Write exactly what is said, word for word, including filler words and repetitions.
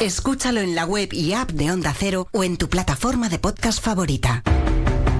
Escúchalo en la web y app de Onda Cero o en tu plataforma de podcast favorita.